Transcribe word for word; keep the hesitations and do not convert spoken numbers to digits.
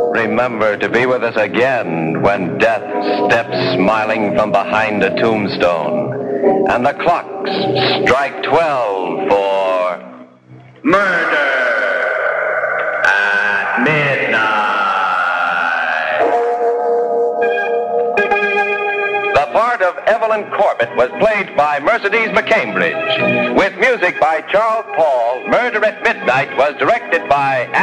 remember to be with us again when death steps smiling from behind a tombstone and the clocks strike twelve for Murder at Midnight. The part of Evelyn Corbett was played by Mercedes McCambridge. With music by Charles Paul, Murder at Midnight was directed by